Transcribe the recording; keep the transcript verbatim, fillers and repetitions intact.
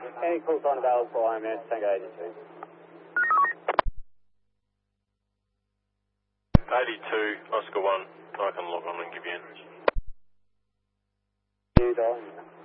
Any call sign available for I M S, Tango eighty-two. eighty-two, Oscar one, I can log on and give you in. You, darling.